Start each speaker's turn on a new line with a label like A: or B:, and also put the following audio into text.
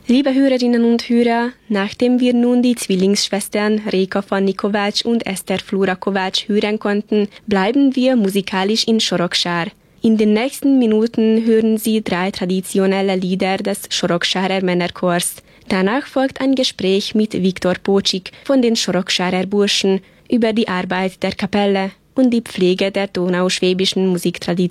A: Liebe Hörerinnen und Hörer, nachdem wir nun die Zwillingsschwestern Reka Fanny Kovács und Esther Flora Kovács hören konnten, bleiben wir musikalisch in Sorokshar. In den nächsten Minuten hören Sie 3 traditionelle Lieder des Soroksharer Männerchors. Danach folgt ein Gespräch mit Viktor Pocik von den Soroksarer Burschen über die Arbeit der Kapelle und die Pflege der donauschwäbischen Musiktradition.